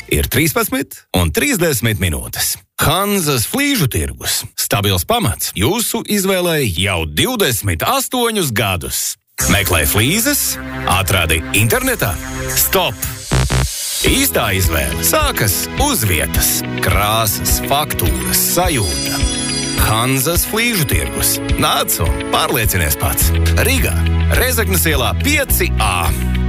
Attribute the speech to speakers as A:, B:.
A: Ir 13 un 30 minūtes. Hanzas flīžu tirgus. Stabils pamats jūsu izvēlei jau 28 gadus. Meklē flīzes, atradi internetā. Stop! Īstā izvēle sākas uz vietas. Krāsas, faktūras, sajūta. Hanzas flīžu tirgus. Nāc un pārliecinies pats. Rīgā, Rezeknes ielā 5A.